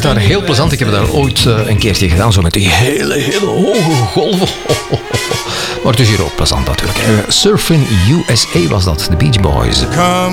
daar heel plezant. Ik heb daar ooit een keertje gedaan, zo met die hele hoge golven. Maar het is hier ook plezant natuurlijk. Surfing USA was dat, de Beach Boys. Come